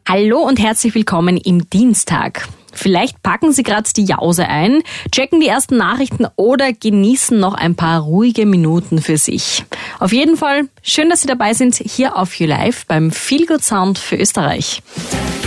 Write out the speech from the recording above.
Hallo und herzlich willkommen im Dienstag. Vielleicht packen Sie gerade die Jause ein, checken die ersten Nachrichten oder genießen noch ein paar ruhige Minuten für sich. Auf jeden Fall schön, dass Sie dabei sind hier auf YouLife beim Feel Good Sound für Österreich.